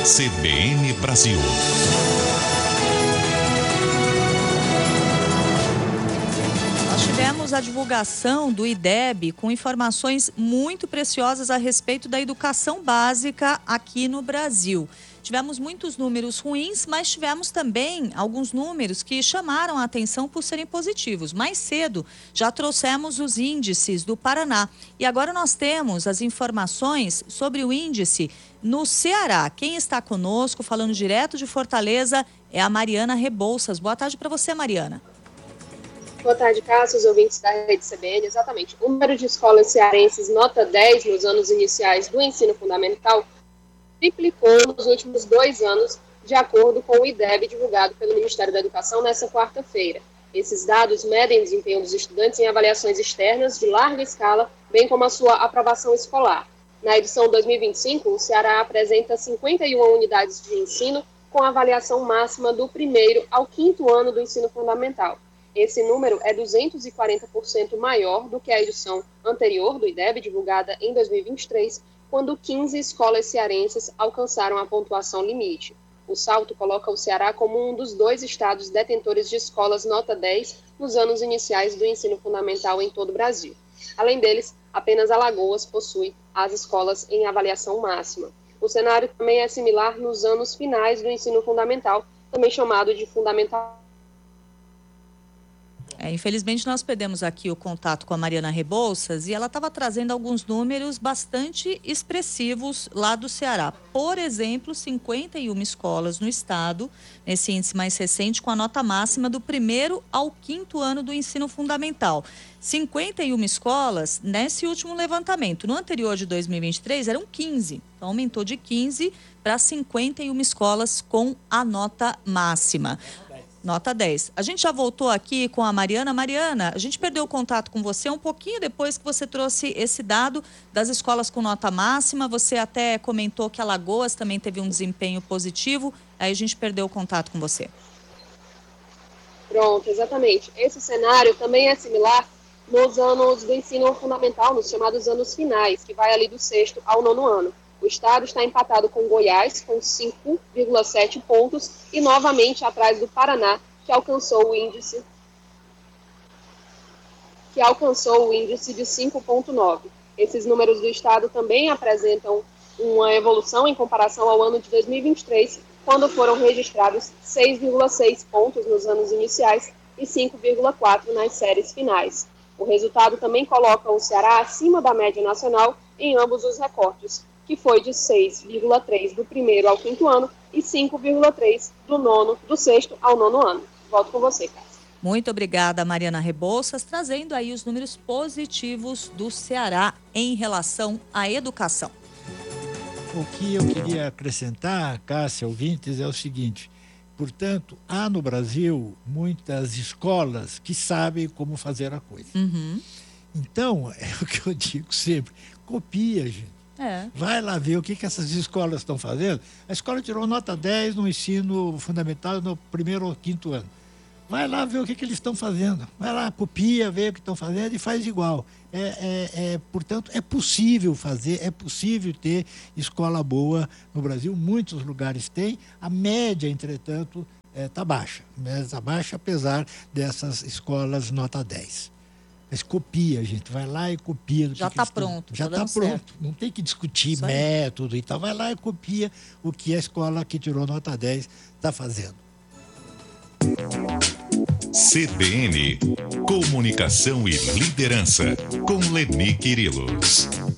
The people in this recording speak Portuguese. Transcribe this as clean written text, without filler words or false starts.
CBN Brasil. Nós tivemos a divulgação do IDEB com informações muito preciosas a respeito da educação básica aqui no Brasil. Tivemos muitos números ruins, mas tivemos também alguns números que chamaram a atenção por serem positivos. Mais cedo, já trouxemos os índices do Paraná. E agora nós temos as informações sobre o índice no Ceará. Quem está conosco, falando direto de Fortaleza, é a Mariana Rebouças. Boa tarde para você, Mariana. Boa tarde, Cássio, os ouvintes da Rede CBN. Exatamente. O número de escolas cearenses nota 10 nos anos iniciais do ensino fundamental triplicou nos últimos 2 anos, de acordo com o IDEB divulgado pelo Ministério da Educação nesta quarta-feira. Esses dados medem o desempenho dos estudantes em avaliações externas de larga escala, bem como a sua aprovação escolar. Na edição 2025, o Ceará apresenta 51 unidades de ensino com avaliação máxima do 1º ao 5º ano do ensino fundamental. Esse número é 240% maior do que a edição anterior do IDEB, divulgada em 2023, quando 15 escolas cearenses alcançaram a pontuação limite. O salto coloca o Ceará como um dos 2 estados detentores de escolas nota 10 nos anos iniciais do ensino fundamental em todo o Brasil. Além deles, apenas Alagoas possui as escolas em avaliação máxima. O cenário também é similar nos anos finais do ensino fundamental, também chamado de fundamental. Infelizmente nós perdemos aqui o contato com a Mariana Rebouças e ela estava trazendo alguns números bastante expressivos lá do Ceará. Por exemplo, 51 escolas no estado, nesse índice mais recente, com a nota máxima do 1º ao 5º ano do ensino fundamental. 51 escolas nesse último levantamento. No anterior de 2023 eram 15, então aumentou de 15 para 51 escolas com a nota máxima. Nota 10. A gente já voltou aqui com a Mariana. Mariana, a gente perdeu o contato com você um pouquinho depois que você trouxe esse dado das escolas com nota máxima. Você até comentou que Alagoas também teve um desempenho positivo. Aí a gente perdeu o contato com você. Pronto, exatamente. Esse cenário também é similar nos anos do ensino fundamental, nos chamados anos finais, que vai ali do 6º ao 9º ano. O estado está empatado com Goiás, com 5,7 pontos, e novamente atrás do Paraná, que alcançou o índice de 5,9. Esses números do estado também apresentam uma evolução em comparação ao ano de 2023, quando foram registrados 6,6 pontos nos anos iniciais e 5,4 nas séries finais. O resultado também coloca o Ceará acima da média nacional em ambos os recortes, que foi de 6,3 do 1º ao 5º ano e 5,3 do 6º ao 9º ano. Volto com você, Cássio. Muito obrigada, Mariana Rebouças, trazendo aí os números positivos do Ceará em relação à educação. O que eu queria acrescentar, Cássia, ouvintes, é o seguinte: portanto, há no Brasil muitas escolas que sabem como fazer a coisa. Então, é o que eu digo sempre, copia, gente. Vai lá ver o que essas escolas estão fazendo. A escola tirou nota 10 no ensino fundamental no 1º ou 5º ano. Vai lá ver o que eles estão fazendo. Vai lá, copia, vê o que estão fazendo e faz igual. Portanto, é possível fazer, é possível ter escola boa no Brasil. Muitos lugares têm. A média, entretanto, está baixa. Está baixa, apesar dessas escolas nota 10. Mas copia, gente. Vai lá e copia. Já está pronto. Já está pronto. Não tem que discutir método e tal. Vai lá e copia o que a escola que tirou nota 10 está fazendo. CBN, Comunicação e Liderança, com Leni Quirilos.